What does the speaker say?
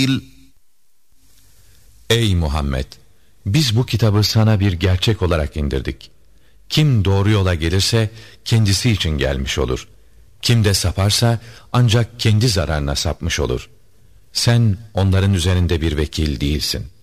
Ey Muhammed! Biz bu kitabı sana bir gerçek olarak indirdik. Kim doğru yola gelirse kendisi için gelmiş olur. Kim de saparsa ancak kendi zararına sapmış olur. Sen onların üzerinde bir vekil değilsin.